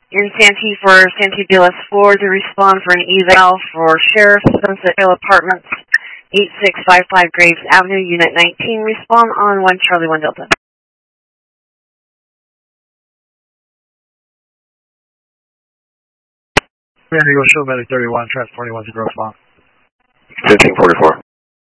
in Santee for Santee BLS4 to respond for an eval for Sheriff Sunset Hill Apartments, 8655 Graves Avenue, Unit 19. Respond on 1 Charlie 1 Delta. San Diego Show Medic 31, transporting 1 to Gross Mall. 1544.